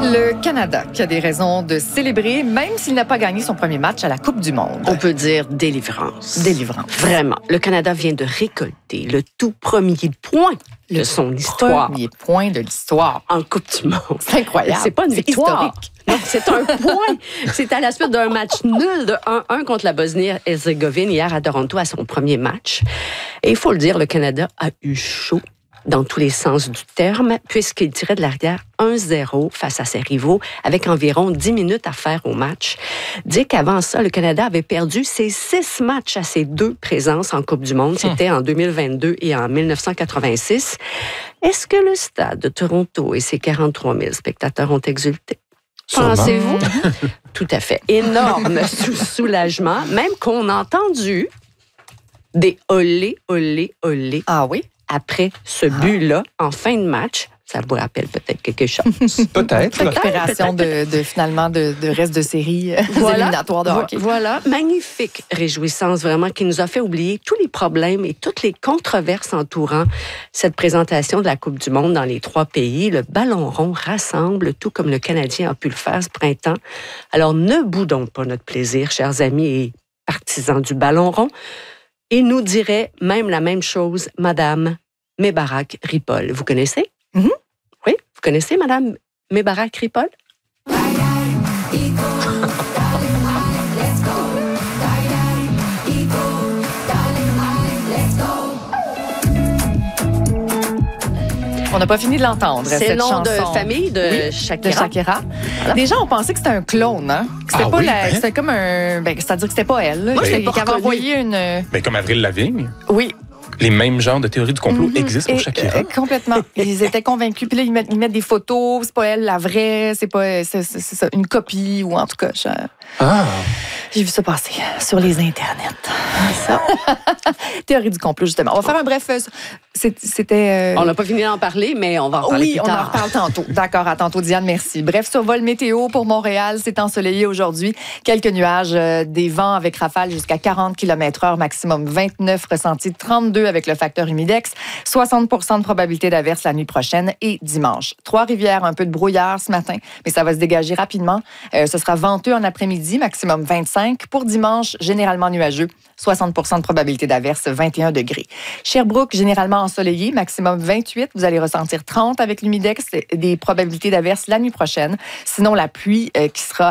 Le Canada qui a des raisons de célébrer, même s'il n'a pas gagné son premier match à la Coupe du Monde. On peut dire délivrance. Délivrance. Vraiment. Le Canada vient de récolter le tout premier point de son histoire. Le premier point de l'histoire. En Coupe du Monde. C'est incroyable. C'est pas une victoire. Historique. Non, c'est un point. C'est à la suite d'un match nul de 1-1 contre la Bosnie-Herzégovine hier à Toronto à son premier match. Et il faut le dire, le Canada a eu chaud dans tous les sens du terme, puisqu'il tirait de l'arrière 1-0 face à ses rivaux, avec environ 10 minutes à faire au match. Dire qu'avant ça, le Canada avait perdu ses 6 matchs à ses 2 présences en Coupe du Monde. C'était en 2022 et en 1986. Est-ce que le stade de Toronto et ses 43 000 spectateurs ont exulté? Pensez-vous? Tout à fait. Énorme soulagement, même qu'on a entendu des olé, olé, olé. Ah oui? Après ce but-là, en fin de match, ça vous rappelle peut-être quelque chose. Peut-être. Récupération finalement de reste de série éliminatoires de hockey. Voilà, magnifique réjouissance vraiment qui nous a fait oublier tous les problèmes et toutes les controverses entourant cette présentation de la Coupe du Monde dans les 3 pays. Le ballon rond rassemble, tout comme le Canadien a pu le faire ce printemps. Alors ne boudons pas notre plaisir, chers amis et partisans du ballon rond. Et nous dirait même la même chose, Madame Mébarak-Ripoll. Vous connaissez? Mm-hmm. Oui, vous connaissez Madame Mébarak-Ripoll? On n'a pas fini de l'entendre, C'est cette le nom chanson. de famille de Shakira. De Shakira. Voilà. Les gens ont pensé que c'était un clone, hein? Que c'était pas oui, c'était comme un... c'est-à-dire que c'était pas elle. Là. Moi, je l'ai Qu'elle pas avait reconnue. envoyé une... Ben, comme Avril Lavigne, Oui. les mêmes genres de théories du complot existent pour Shakira. Complètement. Ils étaient convaincus. Puis là, ils mettent des photos. C'est pas elle, la vraie. C'est pas... C'est ça, une copie, ou en tout cas... J'ai vu ça passer sur les internets. Ça. Théorie du complot, justement. On va faire un bref... C'était... On n'a pas fini d'en parler, mais on va en parler Oui, plus on en tard. reparle tantôt. D'accord, à tantôt, Diane, merci. Bref, survol météo pour Montréal, c'est ensoleillé aujourd'hui. Quelques nuages, des vents avec rafales jusqu'à 40 km/h, maximum 29, ressenti 32 avec le facteur humidex, 60 de probabilité d'averse la nuit prochaine et dimanche. Trois-Rivières, un peu de brouillard ce matin, mais ça va se dégager rapidement. Ce sera venteux en après-midi, maximum 25. Pour dimanche, généralement nuageux, 60 de probabilité d'averse, 21 degrés. Sherbrooke, généralement ensoleillé, maximum 28. Vous allez ressentir 30 avec l'humidex, des probabilités d'averse la nuit prochaine. Sinon, la pluie qui sera